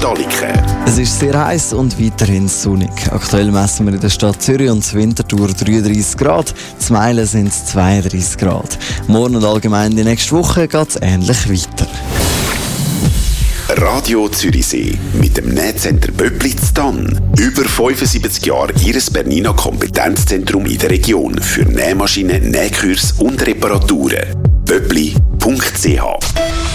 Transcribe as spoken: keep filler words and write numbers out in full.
Staliken. Es ist sehr heiß und weiterhin sonnig. Aktuell messen wir in der Stadt Zürich und Winterthur dreiunddreissig Grad, in Meilen sind es zweiunddreissig Grad. Morgen und allgemein die nächste Woche geht es ähnlich weiter. Radio Zürichsee mit dem Nähcenter Böppli zu Thann. Über fünfundsiebzig Jahre Ihres Bernina Kompetenzzentrum in der Region für Nähmaschinen, Nähkurs und Reparaturen. böppli punkt c h